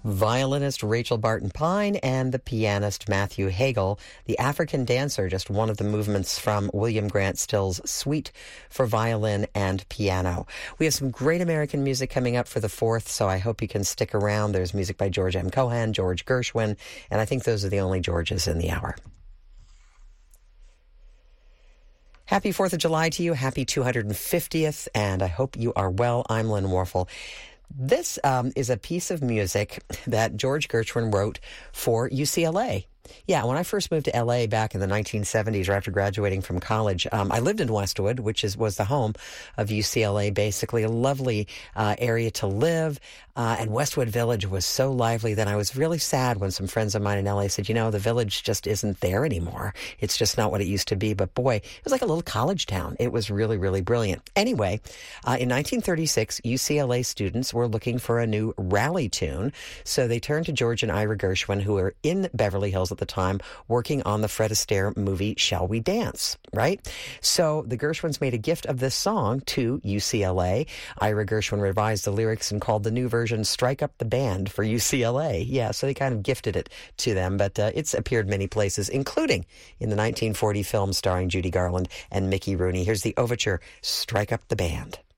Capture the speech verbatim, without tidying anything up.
violinist Rachel Barton Pine and the pianist Matthew Hagel, the African Dancer, just one of the movements from William Grant Still's Suite for Violin and Piano. We have some great American music coming up for the fourth, so I hope you can stick around. There's music by George M. Cohan, George Gershwin, and I think those are the only Georges in the hour. Happy fourth of July to you. Happy two hundred fiftieth, and I hope you are well. I'm Lynn Warfel. This um, is a piece of music that George Gershwin wrote for U C L A. Yeah, when I first moved to L A back in the nineteen seventies, or after graduating from college, um, I lived in Westwood, which is was the home of U C L A, basically a lovely uh, area to live. Uh, and Westwood Village was so lively that I was really sad when some friends of mine in L A said, you know, the village just isn't there anymore. It's just not what it used to be. But boy, it was like a little college town. It was really, really brilliant. Anyway, uh, in nineteen thirty-six, U C L A students were looking for a new rally tune. So they turned to George and Ira Gershwin, who were in Beverly Hills at the time, working on the Fred Astaire movie Shall We Dance, right? So the Gershwins made a gift of this song to U C L A. Ira Gershwin revised the lyrics and called the new version Strike Up the Band for U C L A. Yeah, so they kind of gifted it to them, but uh, it's appeared many places, including in the nineteen forty film starring Judy Garland and Mickey Rooney. Here's the overture, Strike Up the Band.